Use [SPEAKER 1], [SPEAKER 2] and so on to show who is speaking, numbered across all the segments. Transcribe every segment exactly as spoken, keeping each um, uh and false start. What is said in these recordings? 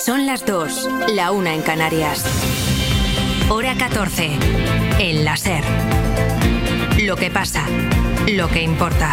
[SPEAKER 1] Son las dos, la una en Canarias. Hora catorce, en la SER. Lo que pasa, lo que importa.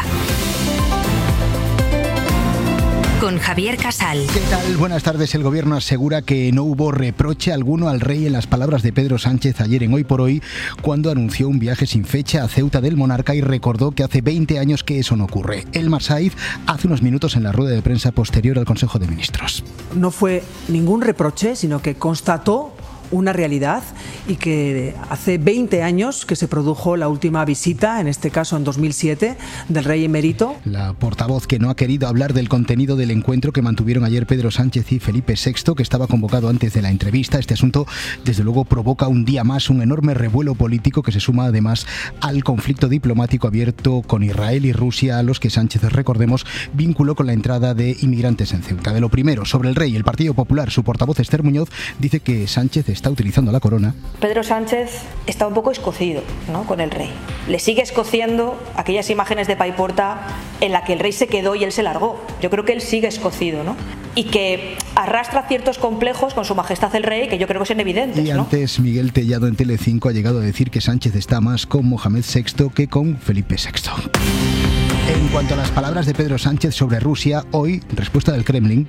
[SPEAKER 1] Con Javier Casal.
[SPEAKER 2] ¿Qué tal? Buenas tardes. El gobierno asegura que no hubo reproche alguno al rey en las palabras de Pedro Sánchez ayer en Hoy por Hoy, cuando anunció un viaje sin fecha a Ceuta del monarca y recordó que hace veinte años que eso no ocurre. Elmar Saiz hace unos minutos en la rueda de prensa posterior al Consejo de Ministros.
[SPEAKER 3] No fue ningún reproche, sino que constató una realidad y que hace veinte años que se produjo la última visita, en este caso en dos mil siete, del rey emérito.
[SPEAKER 2] La portavoz que no ha querido hablar del contenido del encuentro que mantuvieron ayer Pedro Sánchez y Felipe sexto, que estaba convocado antes de la entrevista. Este asunto, desde luego, provoca un día más un enorme revuelo político que se suma además al conflicto diplomático abierto con Israel y Rusia, a los que Sánchez, recordemos, vinculó con la entrada de inmigrantes en Ceuta. De lo primero, sobre el rey, el Partido Popular, su portavoz Esther Muñoz dice que Sánchez está utilizando la corona.
[SPEAKER 4] Pedro Sánchez está un poco escocido, ¿no?, con el rey. Le sigue escociendo aquellas imágenes de Paiporta en la que el rey se quedó y él se largó. Yo creo que él sigue escocido, ¿no? Y que arrastra ciertos complejos con su majestad el rey, que yo creo que son evidentes,
[SPEAKER 2] Y antes, ¿no? Miguel Tellado en Telecinco ha llegado a decir que Sánchez está más con Mohamed sexto que con Felipe sexto. En cuanto a las palabras de Pedro Sánchez sobre Rusia, hoy, respuesta del Kremlin.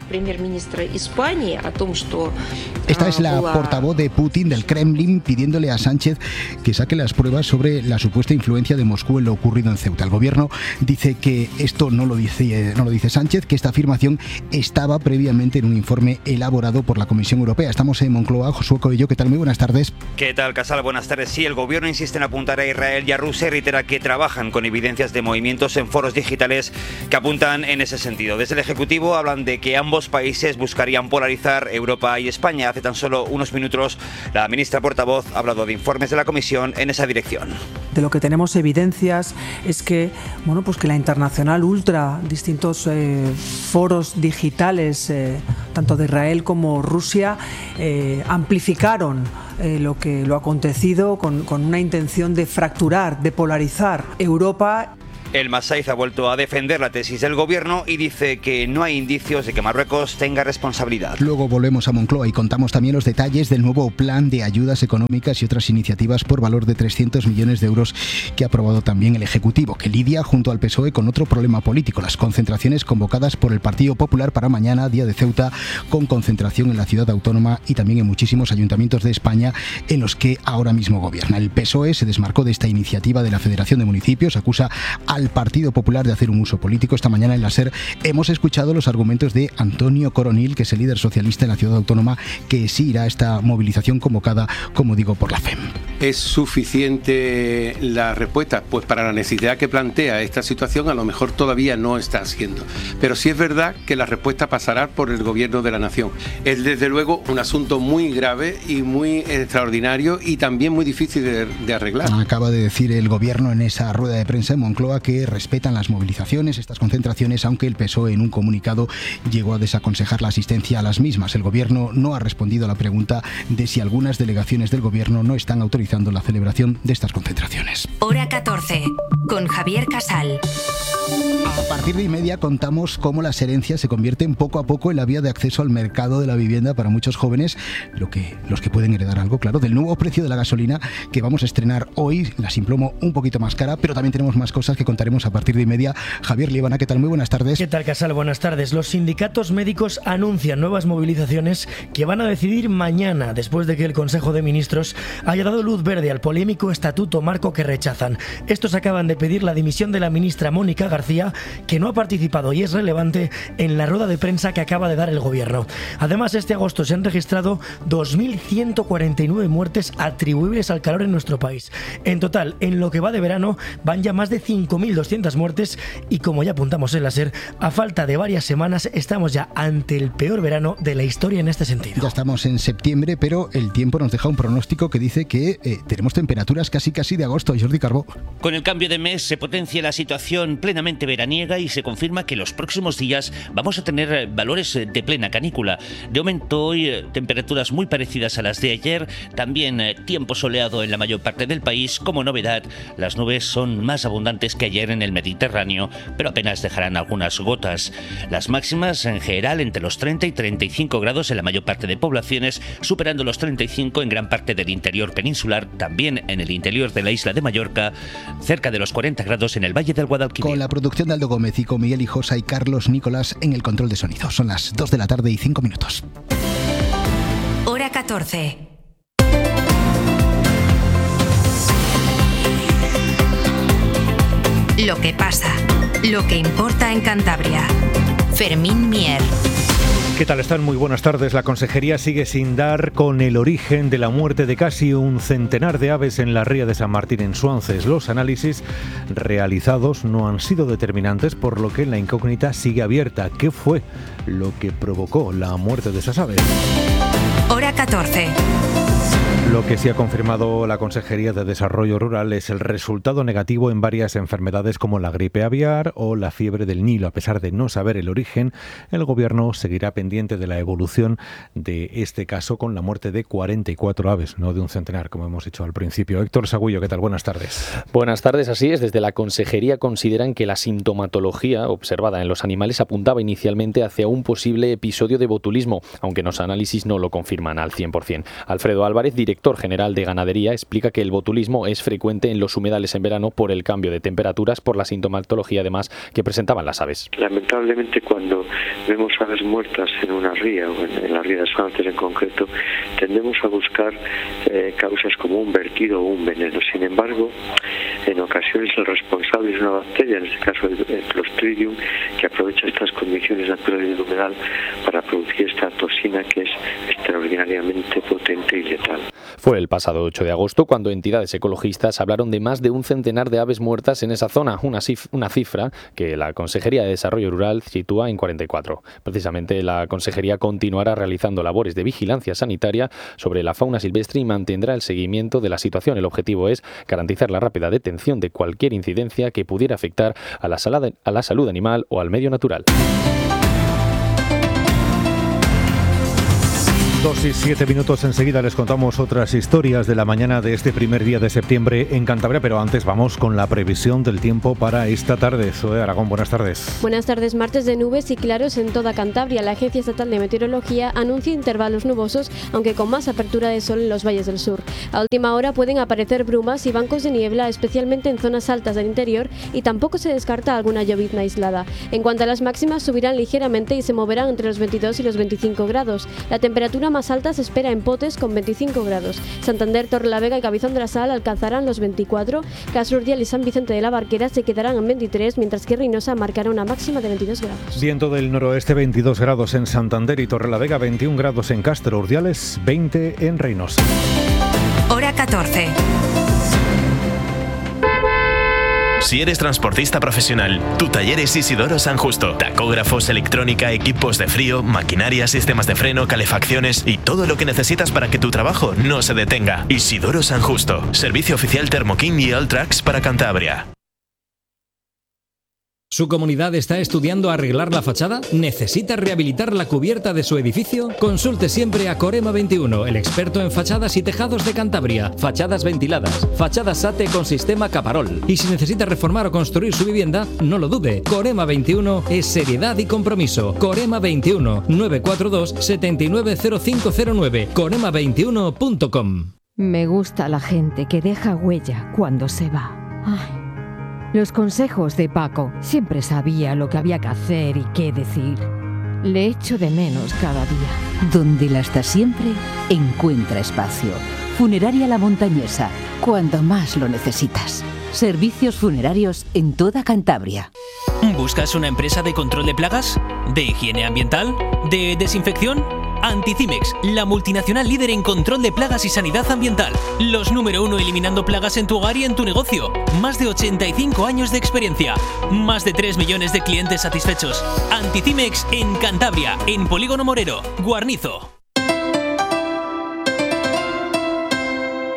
[SPEAKER 2] Esta es la portavoz de Putin del Kremlin pidiéndole a Sánchez que saque las pruebas sobre la supuesta influencia de Moscú en lo ocurrido en Ceuta. El gobierno dice que esto no lo dice, no lo dice Sánchez, que esta afirmación estaba previamente en un informe elaborado por la Comisión Europea. Estamos en Moncloa. Josué Coello, ¿qué tal? Muy buenas tardes.
[SPEAKER 5] ¿Qué tal, Casal? Buenas tardes. Sí, el gobierno insiste en apuntar a Israel y a Rusia y reitera que trabajan con evidencias de movimientos en foros digitales que apuntan en ese sentido. Desde el Ejecutivo hablan de que ambos países buscarían polarizar Europa y España. Hace tan solo unos minutos la ministra portavoz ha hablado de informes de la Comisión en esa dirección.
[SPEAKER 3] De lo que tenemos evidencias es que, bueno, pues que la Internacional Ultra, distintos eh, foros digitales, eh, tanto de Israel como Rusia, eh, amplificaron eh, lo que lo acontecido con, con una intención de fracturar, de polarizar Europa.
[SPEAKER 5] Elmar Saiz ha vuelto a defender la tesis del gobierno y dice que no hay indicios de que Marruecos tenga responsabilidad.
[SPEAKER 2] Luego volvemos a Moncloa y contamos también los detalles del nuevo plan de ayudas económicas y otras iniciativas por valor de trescientos millones de euros que ha aprobado también el Ejecutivo, que lidia junto al P S O E con otro problema político, las concentraciones convocadas por el Partido Popular para mañana, día de Ceuta, con concentración en la ciudad autónoma y también en muchísimos ayuntamientos de España en los que ahora mismo gobierna. El P S O E se desmarcó de esta iniciativa de la Federación de Municipios, acusa a al Partido Popular de hacer un uso político. Esta mañana en la SER hemos escuchado los argumentos de Antonio Coronil, que es el líder socialista en la ciudad autónoma, que sí irá a esta movilización convocada, como digo, por la F E M.
[SPEAKER 6] ¿Es suficiente la respuesta? Pues para la necesidad que plantea esta situación a lo mejor todavía no está siendo. Pero sí es verdad que la respuesta pasará por el gobierno de la nación. Es desde luego un asunto muy grave y muy extraordinario y también muy difícil de, de arreglar.
[SPEAKER 2] Acaba de decir el gobierno en esa rueda de prensa en Moncloa que respetan las movilizaciones, estas concentraciones, aunque el P S O E en un comunicado llegó a desaconsejar la asistencia a las mismas. El gobierno no ha respondido a la pregunta de si algunas delegaciones del gobierno no están autorizando la celebración de estas concentraciones.
[SPEAKER 1] Hora catorce, con Javier Casal.
[SPEAKER 2] A partir de y media contamos cómo las herencias se convierten poco a poco en la vía de acceso al mercado de la vivienda para muchos jóvenes, lo que, los que pueden heredar algo, claro, del nuevo precio de la gasolina que vamos a estrenar hoy, la Simplomo un poquito más cara, pero también tenemos más cosas que contaremos a partir de y media. Javier Líbana, ¿qué tal? Muy buenas tardes.
[SPEAKER 7] ¿Qué tal, Casal? Buenas tardes. Los sindicatos médicos anuncian nuevas movilizaciones que van a decidir mañana, después de que el Consejo de Ministros haya dado luz verde al polémico estatuto marco que rechazan. Estos acaban de pedir la dimisión de la ministra Mónica García, que no ha participado y es relevante en la rueda de prensa que acaba de dar el gobierno. Además, este agosto se han registrado dos mil ciento cuarenta y nueve muertes atribuibles al calor en nuestro país. En total, en lo que va de verano, van ya más de cinco mil doscientas muertes y, como ya apuntamos en la SER, a falta de varias semanas estamos ya ante el peor verano de la historia en este sentido.
[SPEAKER 2] Ya estamos en septiembre, pero el tiempo nos deja un pronóstico que dice que eh, tenemos temperaturas casi casi de agosto. Jordi Carbó.
[SPEAKER 8] Con el cambio de mes se potencia la situación plenamente veraniega y se confirma que los próximos días vamos a tener valores de plena canícula. De momento hoy temperaturas muy parecidas a las de ayer, también tiempo soleado en la mayor parte del país. Como novedad, las nubes son más abundantes que ayer ayer en el Mediterráneo, pero apenas dejarán algunas gotas. Las máximas en general entre los treinta y treinta y cinco grados en la mayor parte de poblaciones, superando los treinta y cinco en gran parte del interior peninsular, también en el interior de la isla de Mallorca, cerca de los cuarenta grados en el Valle del Guadalquivir.
[SPEAKER 2] Con la producción de Aldo Gómez y con Miguel Hijosa y Carlos Nicolás en el control de sonido. Son las dos de la tarde y cinco minutos.
[SPEAKER 1] Hora catorce. Lo que pasa, lo que importa en Cantabria. Fermín Mier.
[SPEAKER 9] ¿Qué tal están? Muy buenas tardes. La Consejería sigue sin dar con el origen de la muerte de casi un centenar de aves en la ría de San Martín, en Suances. Los análisis realizados no han sido determinantes, por lo que la incógnita sigue abierta. ¿Qué fue lo que provocó la muerte de esas aves?
[SPEAKER 1] Hora catorce.
[SPEAKER 9] Lo que sí ha confirmado la Consejería de Desarrollo Rural es el resultado negativo en varias enfermedades como la gripe aviar o la fiebre del Nilo. A pesar de no saber el origen, el Gobierno seguirá pendiente de la evolución de este caso con la muerte de cuarenta y cuatro aves, no de un centenar, como hemos dicho al principio. Héctor Sagullo, ¿qué tal? Buenas tardes.
[SPEAKER 10] Buenas tardes, así es. Desde la Consejería consideran que la sintomatología observada en los animales apuntaba inicialmente hacia un posible episodio de botulismo, aunque los análisis no lo confirman al cien por ciento. Alfredo Álvarez, director director general de Ganadería, explica que el botulismo es frecuente en los humedales en verano por el cambio de temperaturas, por la sintomatología además que presentaban las aves.
[SPEAKER 11] Lamentablemente, cuando vemos aves muertas en una ría o en, en la ría de Suances en concreto, tendemos a buscar eh, causas como un vertido o un veneno. Sin embargo, en ocasiones el responsable es una bacteria, en este caso el, el Clostridium, que aprovecha estas condiciones naturales del humedal para producir esta toxina que es extraordinariamente potente y letal.
[SPEAKER 10] Fue el pasado ocho de agosto cuando entidades ecologistas hablaron de más de un centenar de aves muertas en esa zona, una, cif- una cifra que la Consejería de Desarrollo Rural sitúa en cuarenta y cuatro. Precisamente la Consejería continuará realizando labores de vigilancia sanitaria sobre la fauna silvestre y mantendrá el seguimiento de la situación. El objetivo es garantizar la rápida detención de cualquier incidencia que pudiera afectar a la, salada, a la salud animal o al medio natural.
[SPEAKER 9] Dos y siete minutos, enseguida les contamos otras historias de la mañana de este primer día de septiembre en Cantabria, pero antes vamos con la previsión del tiempo para esta tarde. Zoe Aragón, buenas tardes.
[SPEAKER 12] Buenas tardes, martes de nubes y claros en toda Cantabria. La Agencia Estatal de Meteorología anuncia intervalos nubosos, aunque con más apertura de sol en los valles del sur. A última hora pueden aparecer brumas y bancos de niebla, especialmente en zonas altas del interior, y tampoco se descarta alguna llovizna aislada. En cuanto a las máximas, subirán ligeramente y se moverán entre los veintidós y los veinticinco grados. La temperatura más alta se espera en Potes con veinticinco grados. Santander, Torrelavega y Cabezón de la Sal alcanzarán los veinticuatro. Castro Urdial y San Vicente de la Barquera se quedarán en veintitrés, mientras que Reynosa marcará una máxima de veintidós grados.
[SPEAKER 9] Viento del noroeste, veintidós grados en Santander y Torrelavega, veintiún grados en Castro Urdiales, veinte en Reynosa.
[SPEAKER 1] Hora catorce.
[SPEAKER 13] Si eres transportista profesional, tu taller es Isidoro San Justo. Tacógrafos, electrónica, equipos de frío, maquinaria, sistemas de freno, calefacciones y todo lo que necesitas para que tu trabajo no se detenga. Isidoro San Justo. Servicio oficial Thermoking y Alltrax para Cantabria.
[SPEAKER 14] ¿Su comunidad está estudiando arreglar la fachada? ¿Necesita rehabilitar la cubierta de su edificio? Consulte siempre a Corema veintiuno, el experto en fachadas y tejados de Cantabria. Fachadas ventiladas, fachadas SATE con sistema Caparol. Y si necesita reformar o construir su vivienda, no lo dude. Corema veintiuno es seriedad y compromiso. Corema veintiuno, nueve cuatro dos, siete nueve cero cinco cero nueve. corema veintiuno punto com.
[SPEAKER 15] Me gusta la gente que deja huella cuando se va. Ay. Los consejos de Paco. Siempre sabía lo que había que hacer y qué decir. Le echo de menos cada día.
[SPEAKER 16] Donde la está siempre, encuentra espacio. Funeraria La Montañesa, cuando más lo necesitas. Servicios funerarios en toda Cantabria.
[SPEAKER 17] ¿Buscas una empresa de control de plagas? ¿De higiene ambiental? ¿De desinfección? Anticimex, la multinacional líder en control de plagas y sanidad ambiental. Los número uno eliminando plagas en tu hogar y en tu negocio. Más de ochenta y cinco años de experiencia. Más de tres millones de clientes satisfechos. Anticimex en Cantabria, en Polígono Morero, Guarnizo.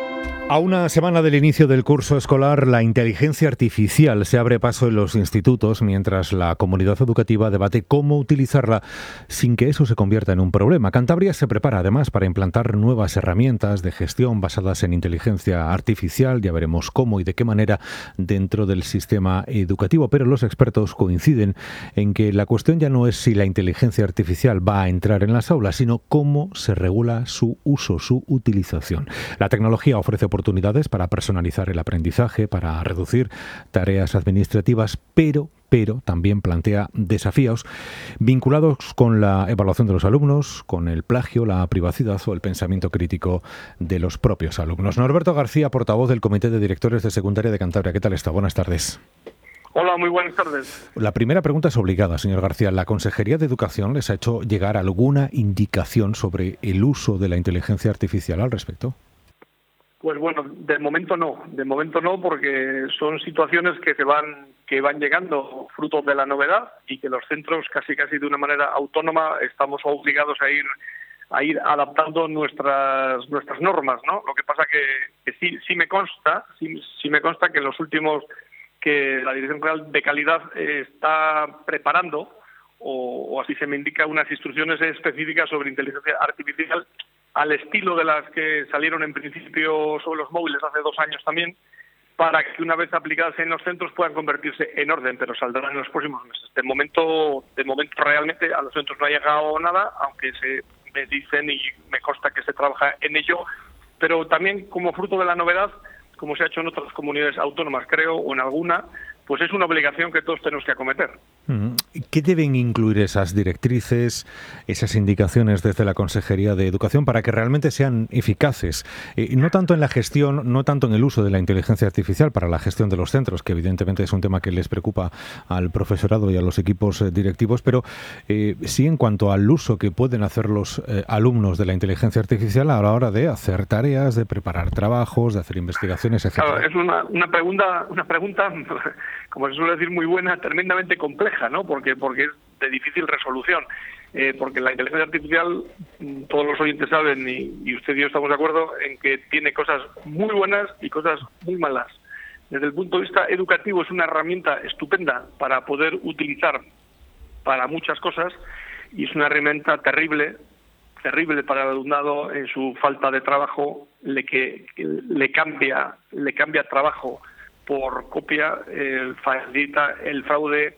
[SPEAKER 9] A una semana del inicio del curso escolar, la inteligencia artificial se abre paso en los institutos mientras la comunidad educativa debate cómo utilizarla sin que eso se convierta en un problema. Cantabria se prepara además para implantar nuevas herramientas de gestión basadas en inteligencia artificial. Ya veremos cómo y de qué manera dentro del sistema educativo. Pero los expertos coinciden en que la cuestión ya no es si la inteligencia artificial va a entrar en las aulas, sino cómo se regula su uso, su utilización. La tecnología ofrece oportunidades oportunidades para personalizar el aprendizaje, para reducir tareas administrativas, pero pero también plantea desafíos vinculados con la evaluación de los alumnos, con el plagio, la privacidad o el pensamiento crítico de los propios alumnos. Norberto García, portavoz del Comité de Directores de Secundaria de Cantabria. ¿Qué tal está? Buenas tardes.
[SPEAKER 18] Hola, muy buenas tardes.
[SPEAKER 9] La primera pregunta es obligada, señor García. ¿La Consejería de Educación les ha hecho llegar alguna indicación sobre el uso de la inteligencia artificial al respecto?
[SPEAKER 18] Pues bueno, de momento no, de momento no, porque son situaciones que se van que van llegando fruto de la novedad y que los centros casi casi de una manera autónoma estamos obligados a ir a ir adaptando nuestras nuestras normas, ¿no? Lo que pasa que, que sí sí me consta, sí, sí me consta que en los últimos que la Dirección General de Calidad está preparando o, o así se me indica unas instrucciones específicas sobre inteligencia artificial al estilo de las que salieron en principio sobre los móviles hace dos años también, para que una vez aplicadas en los centros puedan convertirse en orden, pero saldrán en los próximos meses. De momento, de momento realmente a los centros no ha llegado nada, aunque se me dicen y me consta que se trabaja en ello, pero también como fruto de la novedad, como se ha hecho en otras comunidades autónomas, creo, o en alguna, pues es una obligación que todos tenemos que acometer.
[SPEAKER 9] ¿Qué deben incluir esas directrices, esas indicaciones desde la Consejería de Educación para que realmente sean eficaces? Eh, no tanto en la gestión, no tanto en el uso de la inteligencia artificial para la gestión de los centros, que evidentemente es un tema que les preocupa al profesorado y a los equipos eh, directivos, pero eh, sí en cuanto al uso que pueden hacer los eh, alumnos de la inteligencia artificial a la hora de hacer tareas, de preparar trabajos, de hacer investigaciones, etcétera.
[SPEAKER 18] Claro, es una, una pregunta, una pregunta, como se suele decir, muy buena, tremendamente compleja, ¿no? Porque porque es de difícil resolución, eh, porque la inteligencia artificial, todos los oyentes saben y, y usted y yo estamos de acuerdo en que tiene cosas muy buenas y cosas muy malas. Desde el punto de vista educativo es una herramienta estupenda para poder utilizar para muchas cosas y es una herramienta terrible, terrible para el alumnado en su falta de trabajo, le que le cambia le cambia trabajo por copia, eh, facilita el fraude,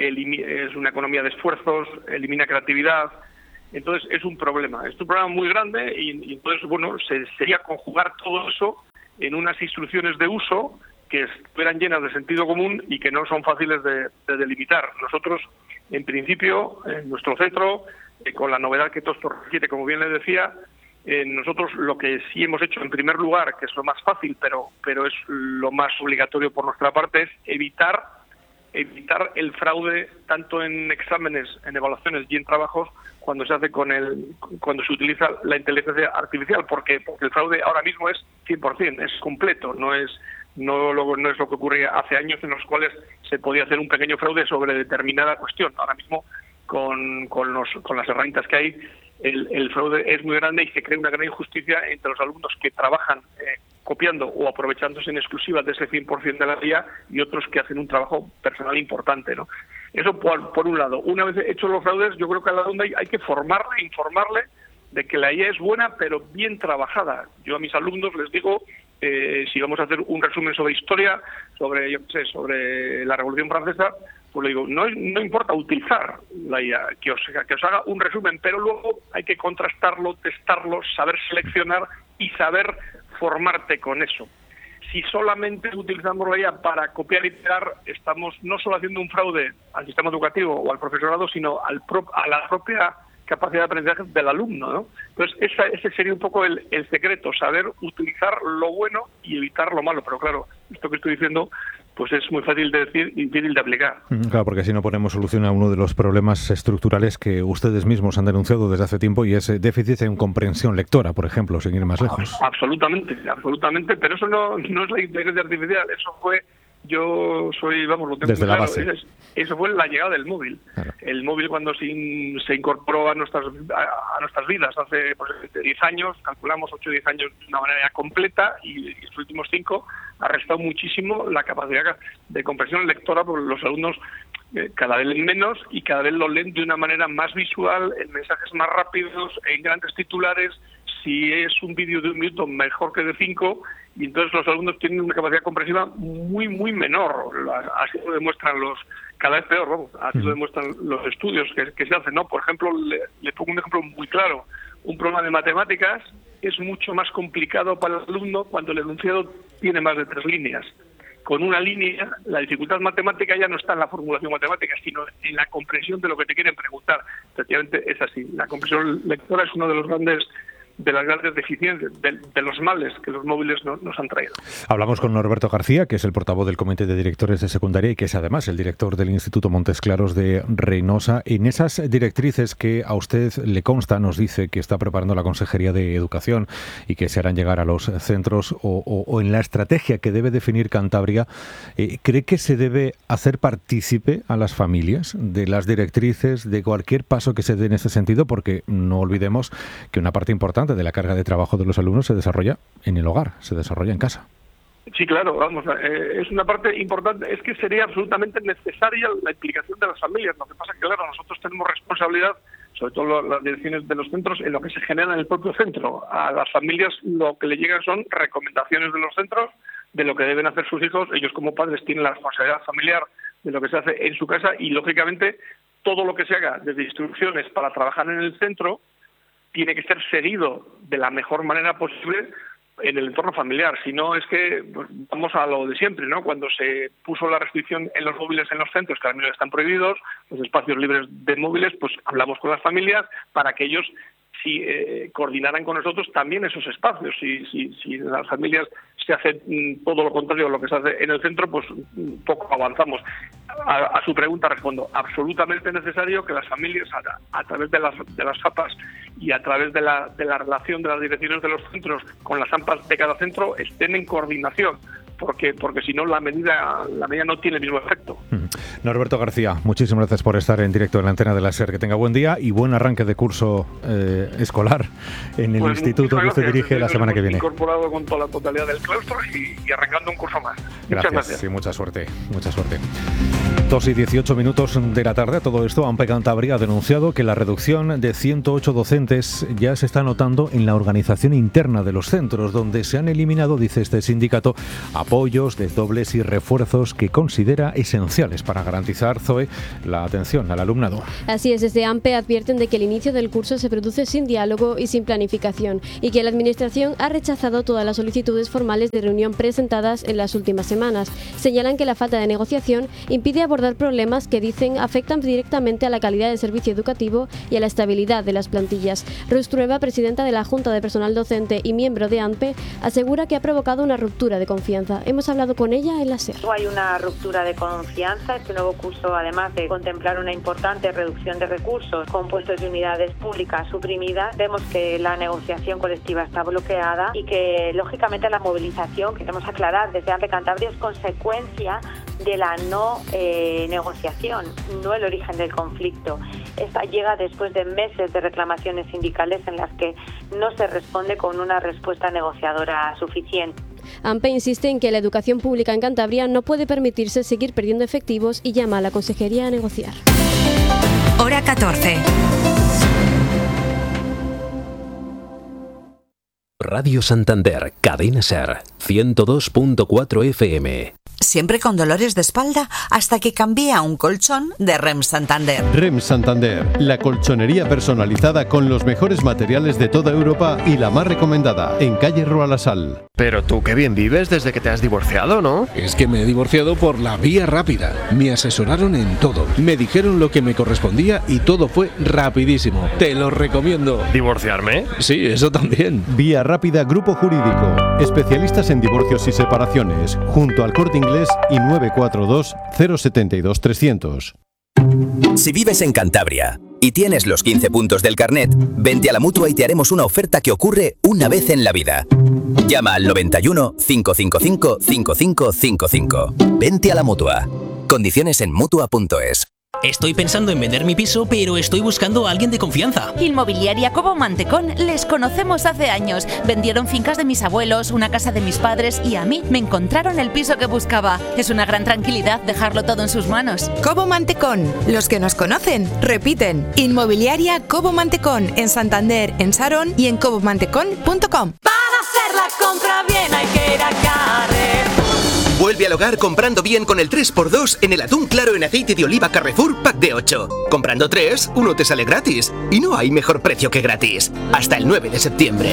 [SPEAKER 18] es una economía de esfuerzos, elimina creatividad. Entonces es un problema, es un problema muy grande y, y entonces, bueno, se, sería conjugar todo eso en unas instrucciones de uso que estuvieran llenas de sentido común y que no son fáciles de, de delimitar. Nosotros, en principio, en nuestro centro, eh, con la novedad que todo esto requiere, como bien le decía, eh, nosotros lo que sí hemos hecho en primer lugar, que es lo más fácil, pero, pero es lo más obligatorio por nuestra parte, es evitar evitar el fraude tanto en exámenes, en evaluaciones y en trabajos cuando se hace con el cuando se utiliza la inteligencia artificial, porque porque el fraude ahora mismo es cien por ciento, es completo, no es no lo, no es lo que ocurría hace años en los cuales se podía hacer un pequeño fraude sobre determinada cuestión. Ahora mismo con con los con las herramientas que hay el, el fraude es muy grande y se crea una gran injusticia entre los alumnos que trabajan eh, copiando o aprovechándose en exclusiva de ese cien por ciento de la I A y otros que hacen un trabajo personal importante, ¿no? Eso por, por un lado. Una vez hechos los fraudes, yo creo que al alumno hay, hay que formarle, informarle de que la I A es buena, pero bien trabajada. Yo a mis alumnos les digo, eh, si vamos a hacer un resumen sobre historia, sobre, yo qué sé, sobre la Revolución Francesa, pues le digo, no, no importa utilizar la I A, que os, que os haga un resumen, pero luego hay que contrastarlo, testarlo, saber seleccionar y saber formarte con eso. Si solamente utilizamos la I A para copiar y pegar, estamos no solo haciendo un fraude al sistema educativo o al profesorado, sino al pro, a la propia capacidad de aprendizaje del alumno, ¿no? Entonces, esa, ese sería un poco el, el secreto, saber utilizar lo bueno y evitar lo malo. Pero claro, esto que estoy diciendo, pues es muy fácil de decir y difícil de aplicar.
[SPEAKER 9] Claro, porque si no ponemos solución a uno de los problemas estructurales que ustedes mismos han denunciado desde hace tiempo, y es déficit en comprensión lectora, por ejemplo, sin ir más lejos.
[SPEAKER 18] Absolutamente, absolutamente, pero eso no, no es la inteligencia artificial, eso fue yo soy, vamos, lo tengo
[SPEAKER 9] Desde
[SPEAKER 18] claro.
[SPEAKER 9] la base.
[SPEAKER 18] Es, eso fue la llegada del móvil. Claro. El móvil cuando se, in, se incorporó a nuestras a, a nuestras vidas hace pues, diez años, calculamos ocho o diez años de una manera completa, y, y los últimos cinco ha restado muchísimo la capacidad de comprensión lectora, porque los alumnos eh, cada vez leen menos y cada vez lo leen de una manera más visual, en mensajes más rápidos, en grandes titulares. Si es un vídeo de un minuto, mejor que de cinco, y entonces los alumnos tienen una capacidad comprensiva muy, muy menor. Así lo demuestran los, cada vez peor, vamos, así lo demuestran los estudios que, que se hacen, ¿no? Por ejemplo, le, le pongo un ejemplo muy claro. Un problema de matemáticas es mucho más complicado para el alumno cuando el enunciado tiene más de tres líneas. Con una línea, la dificultad matemática ya no está en la formulación matemática, sino en la comprensión de lo que te quieren preguntar. Efectivamente es así. La comprensión lectora es uno de los grandes de las grandes deficiencias, de, de los males que los móviles no, nos han traído.
[SPEAKER 9] Hablamos con Norberto García, que es el portavoz del Comité de Directores de Secundaria y que es además el director del Instituto Montes Claros de Reynosa. En esas directrices que a usted le consta, nos dice que está preparando la Consejería de Educación y que se harán llegar a los centros, o, o, o en la estrategia que debe definir Cantabria, eh, ¿cree que se debe hacer partícipe a las familias de las directrices, de cualquier paso que se dé en ese sentido? Porque no olvidemos que una parte importante de la carga de trabajo de los alumnos se desarrolla en el hogar, se desarrolla en casa.
[SPEAKER 18] Sí, claro, vamos, eh, es una parte importante, es que sería absolutamente necesaria la implicación de las familias. Lo que pasa es que, claro, nosotros tenemos responsabilidad, sobre todo las direcciones de los centros, en lo que se genera en el propio centro. A las familias lo que le llegan son recomendaciones de los centros, de lo que deben hacer sus hijos. Ellos como padres tienen la responsabilidad familiar de lo que se hace en su casa, y, lógicamente, todo lo que se haga desde instrucciones para trabajar en el centro tiene que ser seguido de la mejor manera posible en el entorno familiar. Si no, es que pues, vamos a lo de siempre, ¿no? Cuando se puso la restricción en los móviles en los centros, que ahora mismo están prohibidos, los espacios libres de móviles, pues hablamos con las familias para que ellos si eh, coordinaran con nosotros también esos espacios. Si, si, si en las familias se hace mm, todo lo contrario a lo que se hace en el centro, pues mm, poco avanzamos. A, a su pregunta respondo, absolutamente necesario que las familias, a, a través de las de las A P As y a través de la, de la relación de las direcciones de los centros con las A P As de cada centro, estén en coordinación, porque porque si no la medida la medida no tiene el mismo efecto.
[SPEAKER 9] Norberto García, muchísimas gracias por estar en directo en la antena de la SER. Que tenga buen día y buen arranque de curso eh, escolar en el pues instituto que usted dirige la semana que viene.
[SPEAKER 18] Incorporado con toda la totalidad del claustro y, y arrancando un curso más.
[SPEAKER 9] Gracias,
[SPEAKER 18] Muchas gracias.
[SPEAKER 9] Y mucha suerte, mucha suerte. dos y dieciocho minutos de la tarde. Todo esto, AMPE Cantabria ha denunciado que la reducción de ciento ocho docentes ya se está notando en la organización interna de los centros, donde se han eliminado, dice este sindicato, apoyos, desdobles y refuerzos que considera esenciales para garantizar, Zoe, la atención al alumnado.
[SPEAKER 12] Así es, desde AMPE advierten de que el inicio del curso se produce sin diálogo y sin planificación, y que la Administración ha rechazado todas las solicitudes formales de reunión presentadas en las últimas semanas. Señalan que la falta de negociación impide abordar problemas que dicen afectan directamente a la calidad del servicio educativo y a la estabilidad de las plantillas. Ruiz Trueba, presidenta de la Junta de Personal Docente y miembro de AMPE, asegura que ha provocado una ruptura de confianza. Hemos hablado con ella en la SER.
[SPEAKER 19] Hay una ruptura de confianza. Este nuevo curso, además de contemplar una importante reducción de recursos con puestos de unidades públicas suprimidas, vemos que la negociación colectiva está bloqueada y que, lógicamente, la movilización, queremos aclarar, desde AMPE Cantabria es consecuencia de la no eh, negociación, no el origen del conflicto. Esta llega después de meses de reclamaciones sindicales en las que no se responde con una respuesta negociadora suficiente.
[SPEAKER 12] AMPE insiste en que la educación pública en Cantabria no puede permitirse seguir perdiendo efectivos y llama a la Consejería a negociar.
[SPEAKER 1] Hora catorce.
[SPEAKER 20] Radio Santander, Cadena SER, ciento dos punto cuatro F M.
[SPEAKER 21] Siempre con dolores de espalda hasta que cambié a un colchón de REM Santander.
[SPEAKER 22] REM Santander, la colchonería personalizada con los mejores materiales de toda Europa y la más recomendada, en calle Roalasal.
[SPEAKER 23] Pero tú qué bien vives desde que te has divorciado, ¿no?
[SPEAKER 24] Es que me he divorciado por la vía rápida. Me asesoraron en todo. Me dijeron lo que me correspondía y todo fue rapidísimo. Te lo recomiendo.
[SPEAKER 23] ¿Divorciarme?
[SPEAKER 24] Sí, eso también.
[SPEAKER 22] Vía Rápida Grupo Jurídico. Especialistas en divorcios y separaciones. Junto al Corte Inglés y nueve cuatro dos, cero siete dos, trescientos.
[SPEAKER 25] Si vives en Cantabria,
[SPEAKER 3] y tienes los quince puntos del carnet, vente a la Mutua y te haremos una oferta que ocurre una vez en la vida. Llama al noventa y uno, cinco cinco cinco, cinco cinco cinco cinco. Vente a la Mutua. Condiciones en mutua punto es.
[SPEAKER 17] Estoy pensando en vender mi piso, pero estoy buscando a alguien de confianza.
[SPEAKER 4] Inmobiliaria Cobo Mantecón, les conocemos hace años. Vendieron fincas de mis abuelos, una casa de mis padres y a mí me encontraron el piso que buscaba. Es una gran tranquilidad dejarlo todo en sus manos.
[SPEAKER 5] Cobo Mantecón, los que nos conocen, repiten. Inmobiliaria Cobo Mantecón, en Santander, en Sarón y en cobo mantecón punto com.
[SPEAKER 4] Para hacer la compra bien hay que ir a Carrefour.
[SPEAKER 6] Vuelve al hogar comprando bien con el tres por dos en el atún claro en aceite de oliva Carrefour Pack de ocho. Comprando tres, uno te sale gratis. Y no hay mejor precio que gratis. Hasta el nueve de septiembre.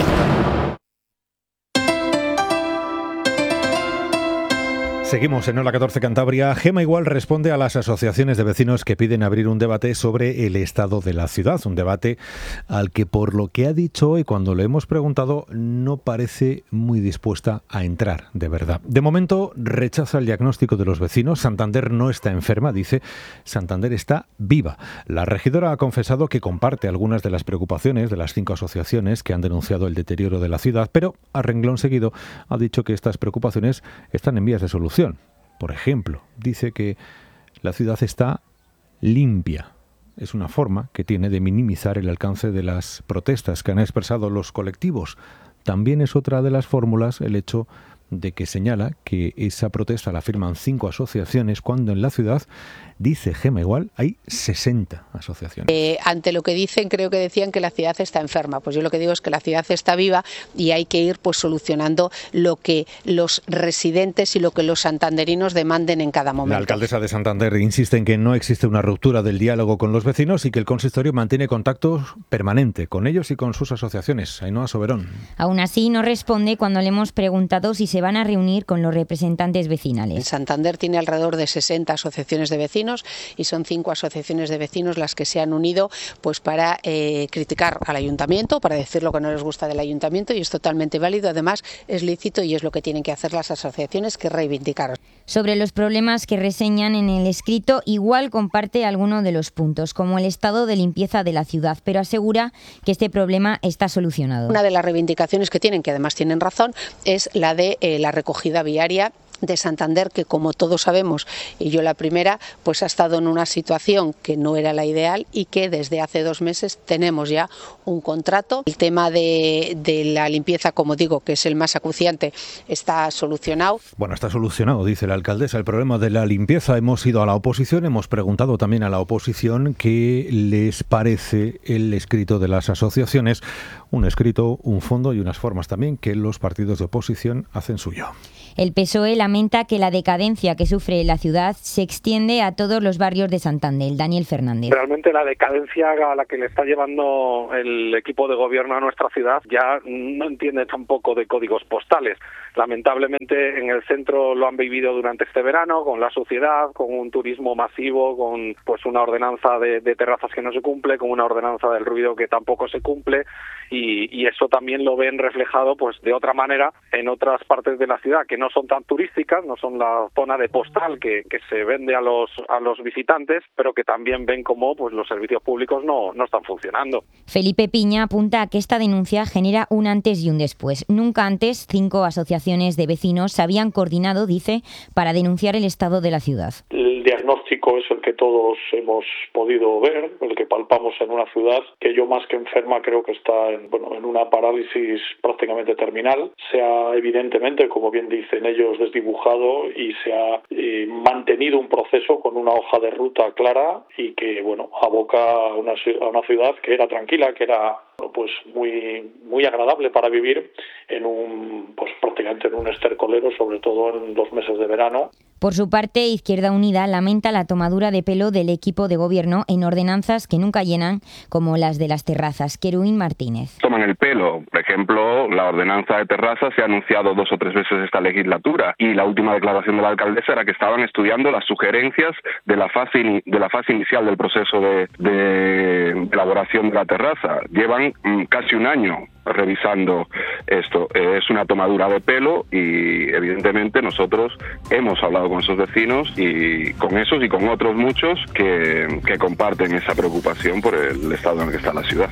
[SPEAKER 9] Seguimos en Hola catorce Cantabria. Gema Igual responde a las asociaciones de vecinos que piden abrir un debate sobre el estado de la ciudad. Un debate al que, por lo que ha dicho hoy cuando le hemos preguntado, no parece muy dispuesta a entrar, de verdad. De momento rechaza el diagnóstico de los vecinos. Santander no está enferma, dice. Santander está viva. La regidora ha confesado que comparte algunas de las preocupaciones de las cinco asociaciones que han denunciado el deterioro de la ciudad, pero a renglón seguido ha dicho que estas preocupaciones están en vías de solución. Por ejemplo, dice que la ciudad está limpia. Es una forma que tiene de minimizar el alcance de las protestas que han expresado los colectivos. También es otra de las fórmulas el hecho de que señala que esa protesta la firman cinco asociaciones cuando en la ciudad, dice Gema Igual, hay sesenta asociaciones.
[SPEAKER 25] Eh, ante lo que dicen, creo que decían que la ciudad está enferma. Pues yo lo que digo es que la ciudad está viva y hay que ir pues solucionando lo que los residentes y lo que los santanderinos demanden en cada momento.
[SPEAKER 9] La alcaldesa de Santander insiste en que no existe una ruptura del diálogo con los vecinos y que el consistorio mantiene contacto permanente con ellos y con sus asociaciones. Ainhoa Soberón.
[SPEAKER 26] Aún así no responde cuando le hemos preguntado si se van a reunir con los representantes vecinales.
[SPEAKER 25] En Santander tiene alrededor de sesenta asociaciones de vecinos y son cinco asociaciones de vecinos las que se han unido pues para eh, criticar al ayuntamiento, para decir lo que no les gusta del ayuntamiento, y es totalmente válido, además es lícito y es lo que tienen que hacer las asociaciones, que reivindicar.
[SPEAKER 26] Sobre los problemas que reseñan en el escrito, Igual comparte algunos de los puntos, como el estado de limpieza de la ciudad, pero asegura que este problema está solucionado.
[SPEAKER 25] Una de las reivindicaciones que tienen, que además tienen razón, es la de eh, la recogida viaria de Santander, que como todos sabemos, y yo la primera, pues ha estado en una situación que no era la ideal y que desde hace dos meses tenemos ya un contrato. El tema de, de la limpieza, como digo, que es el más acuciante, está solucionado.
[SPEAKER 9] Bueno, está solucionado, dice la alcaldesa. El problema de la limpieza, hemos ido a la oposición, hemos preguntado también a la oposición qué les parece el escrito de las asociaciones. Un escrito, un fondo y unas formas también que los partidos de oposición hacen suyo.
[SPEAKER 26] El P S O E lamenta que la decadencia que sufre la ciudad se extiende a todos los barrios de Santander. Daniel Fernández.
[SPEAKER 27] Realmente la decadencia a la que le está llevando el equipo de gobierno a nuestra ciudad ya no entiende tampoco de códigos postales. Lamentablemente en el centro lo han vivido durante este verano, con la suciedad, con un turismo masivo, con pues una ordenanza de, de terrazas que no se cumple, con una ordenanza del ruido que tampoco se cumple, y, y eso también lo ven reflejado pues de otra manera en otras partes de la ciudad que no son tan turísticas, no son la zona de postal que, que se vende a los a los visitantes, pero que también ven cómo pues los servicios públicos no, no están funcionando.
[SPEAKER 26] Felipe Piña apunta a que esta denuncia genera un antes y un después. Nunca antes cinco asociaciones de vecinos se habían coordinado, dice, para denunciar el estado de la ciudad.
[SPEAKER 28] El diagnóstico es el que todos hemos podido ver, el que palpamos en una ciudad que yo más que enferma creo que está en, bueno, en una parálisis prácticamente terminal. Se ha evidentemente, como bien dicen ellos, desdibujado y se ha eh, mantenido un proceso con una hoja de ruta clara y que bueno aboca a una, a una ciudad que era tranquila, que era pues muy muy agradable para vivir en un pues prácticamente en un estercolero, sobre todo en los meses de verano.
[SPEAKER 26] Por su parte, Izquierda Unida lamenta la tomadura de pelo del equipo de gobierno en ordenanzas que nunca llenan, como las de las terrazas. Querubín Martínez.
[SPEAKER 29] Toman el pelo. Por ejemplo, la ordenanza de terrazas se ha anunciado dos o tres veces esta legislatura y la última declaración de la alcaldesa era que estaban estudiando las sugerencias de la fase de la fase inicial del proceso de, de elaboración de la terraza. Llevan mm, casi un año revisando esto. Eh, es una tomadura de pelo y evidentemente nosotros hemos hablado con esos vecinos y con esos y con otros muchos que, que comparten esa preocupación por el estado en el que está la ciudad.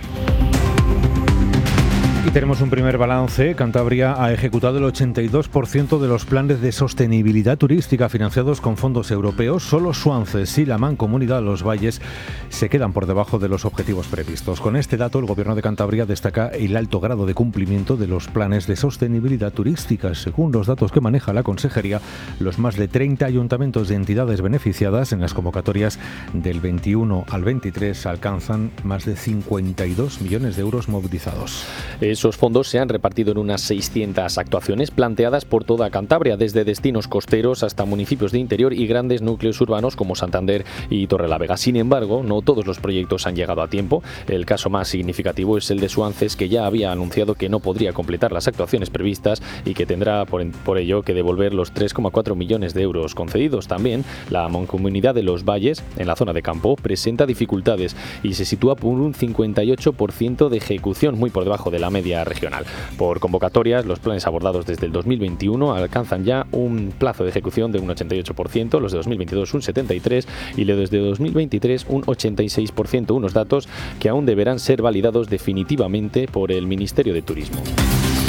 [SPEAKER 9] Y tenemos un primer balance. Cantabria ha ejecutado el ochenta y dos por ciento de los planes de sostenibilidad turística financiados con fondos europeos. Solo Suances y la Mancomunidad de los Valles se quedan por debajo de los objetivos previstos. Con este dato, el Gobierno de Cantabria destaca el alto grado de cumplimiento de los planes de sostenibilidad turística. Según los datos que maneja la Consejería, los más de treinta ayuntamientos de entidades beneficiadas en las convocatorias del veintiuno al veintitrés alcanzan más de cincuenta y dos millones de euros movilizados.
[SPEAKER 2] Esos fondos se han repartido en unas seiscientas actuaciones planteadas por toda Cantabria, desde destinos costeros hasta municipios de interior y grandes núcleos urbanos como Santander y Torrelavega. Sin embargo, no todos los proyectos han llegado a tiempo. El caso más significativo es el de Suances, que ya había anunciado que no podría completar las actuaciones previstas y que tendrá por, por ello que devolver los tres coma cuatro millones de euros concedidos. También la Mancomunidad de los Valles, en la zona de campo, presenta dificultades y se sitúa por un cincuenta y ocho por ciento de ejecución, muy por debajo de la media regional. Por convocatorias, los planes abordados desde el dos mil veintiuno alcanzan ya un plazo de ejecución de un ochenta y ocho por ciento, los de dos mil veintidós un setenta y tres por ciento y los desde dos mil veintitrés un ochenta y seis por ciento, unos datos que aún deberán ser validados definitivamente por el Ministerio de Turismo.